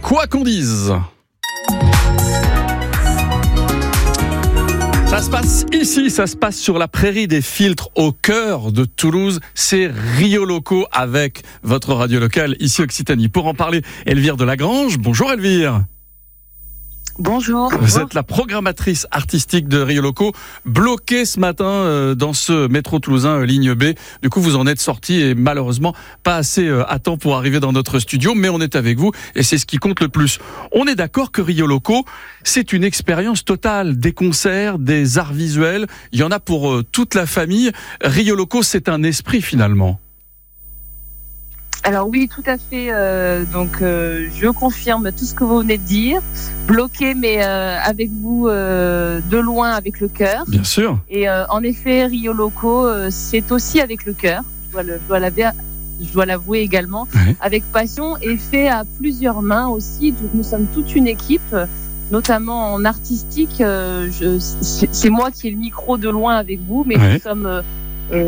Quoi qu'on dise. Ça se passe ici, ça se passe sur la prairie des Filtres, au cœur de Toulouse. C'est Rio Loco avec votre radio locale ici Occitanie. Pour en parler, Elvire Delagrange. Bonjour Elvire. Bonjour. Vous êtes la programmatrice artistique de Rio Loco, bloquée ce matin dans ce métro toulousain ligne B. Du coup, vous en êtes sorti et malheureusement pas assez à temps pour arriver dans notre studio, mais on est avec vous et c'est ce qui compte le plus. On est d'accord que Rio Loco, c'est une expérience totale, des concerts, des arts visuels, il y en a pour toute la famille. Rio Loco, c'est un esprit finalement. Alors oui, tout à fait. Je confirme tout ce que vous venez de dire. Bloqué, mais avec vous de loin, avec le cœur. Bien sûr. Et en effet, Rio Loco, c'est aussi avec le cœur. Je dois l'avouer également, Oui. avec passion et fait à plusieurs mains aussi. Nous sommes toute une équipe, notamment en artistique. C'est moi qui ai le micro de loin avec vous, mais Oui. nous sommes